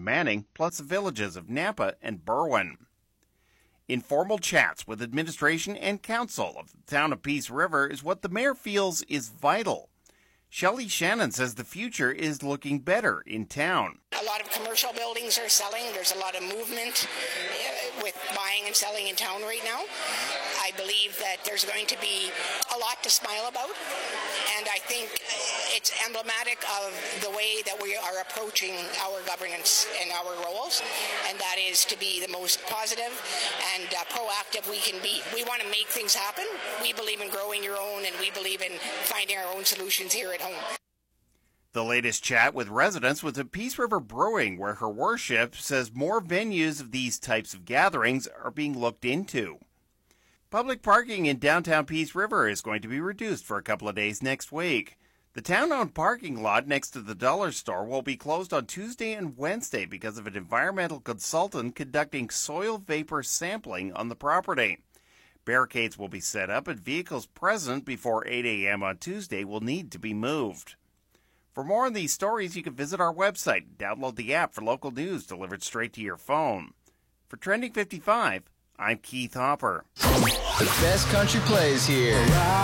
and Manning, plus the villages of Nampa and Berwyn. Informal chats with administration and council of the town of Peace River is what the mayor feels is vital. Shelley Shannon says the future is looking better in town. A lot of commercial buildings are selling. There's a lot of movement with buying and selling in town right now. I believe that there's going to be a lot to smile about, and I think it's emblematic of the way that we are approaching our governance and our roles, and that is to be the most positive and proactive we can be. We want to make things happen. We believe in growing your own, and we believe in finding our own solutions here at home. The latest chat with residents was at Peace River Brewing, where her worship says more venues of these types of gatherings are being looked into. Public parking in downtown Peace River is going to be reduced for a couple of days next week. The town-owned parking lot next to the dollar store will be closed on Tuesday and Wednesday because of an environmental consultant conducting soil vapor sampling on the property. Barricades will be set up and vehicles present before 8 a.m. on Tuesday will need to be moved. For more on these stories, you can visit our website and download the app for local news delivered straight to your phone. For Trending 55, I'm Keith Hopper. The best country plays here.